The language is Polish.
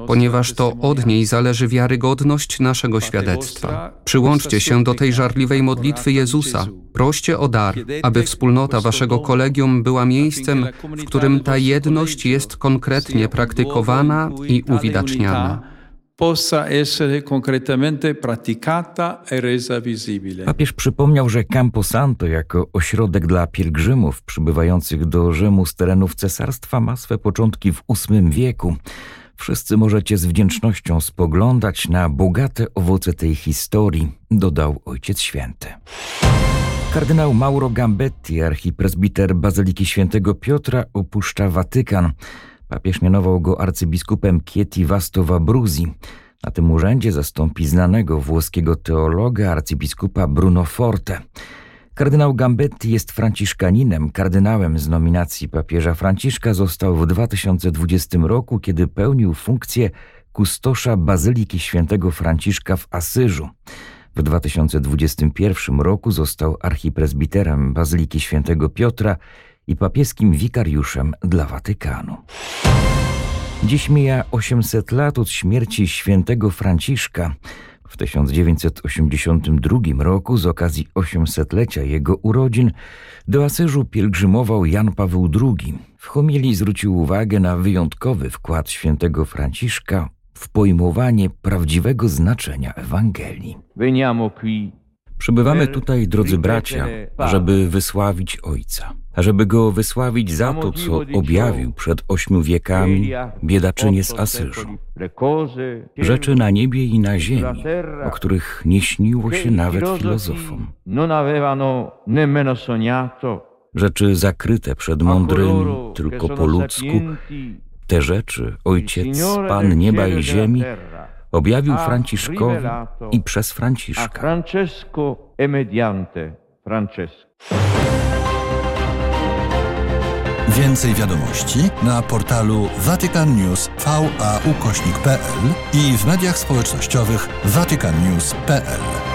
ponieważ to od niej zależy wiarygodność naszego świadectwa. Przyłączcie się do tej żarliwej modlitwy Jezusa. Proście o dar, aby wspólnota waszego kolegium była miejscem, w którym ta jedność jest konkretnie praktykowana i uwidaczniana. Papież przypomniał, że Campo Santo jako ośrodek dla pielgrzymów przybywających do Rzymu z terenów cesarstwa ma swe początki w VIII wieku. Wszyscy możecie z wdzięcznością spoglądać na bogate owoce tej historii, dodał Ojciec Święty. Kardynał Mauro Gambetti, archipresbiter Bazyliki Świętego Piotra, opuszcza Watykan. Papież mianował go arcybiskupem Chieti Vasto w'Abruzzi. Na tym urzędzie zastąpi znanego włoskiego teologa, arcybiskupa Bruno Forte. Kardynał Gambetti jest franciszkaninem. Kardynałem z nominacji papieża Franciszka został w 2020 roku, kiedy pełnił funkcję kustosza Bazyliki Świętego Franciszka w Asyżu. W 2021 roku został archipresbiterem Bazyliki Świętego Piotra i papieskim wikariuszem dla Watykanu. Dziś mija 800 lat od śmierci świętego Franciszka. W 1982 roku z okazji 800-lecia jego urodzin do Asyżu pielgrzymował Jan Paweł II. W homilii zwrócił uwagę na wyjątkowy wkład świętego Franciszka w pojmowanie prawdziwego znaczenia Ewangelii. Przybywamy tutaj, drodzy bracia, żeby wysławić Ojca, żeby Go wysławić za to, co objawił przed 8 wiekami biedaczynie z Asyżu. Rzeczy na niebie i na ziemi, o których nie śniło się nawet filozofom. Rzeczy zakryte przed mądrymi tylko po ludzku. Te rzeczy Ojciec, Pan nieba i ziemi, objawił Franciszkowi i przez Franciszka. Więcej wiadomości na portalu vaticannews.va/pl i w mediach społecznościowych vaticannews.pl.